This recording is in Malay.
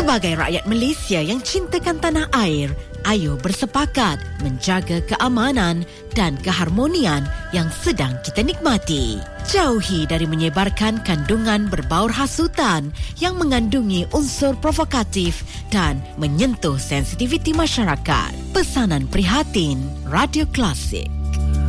Sebagai rakyat Malaysia yang cintakan tanah air, ayo bersepakat menjaga keamanan dan keharmonian yang sedang kita nikmati. Jauhi dari menyebarkan kandungan berbaur hasutan yang mengandungi unsur provokatif dan menyentuh sensitiviti masyarakat. Pesanan prihatin Radio Klasik.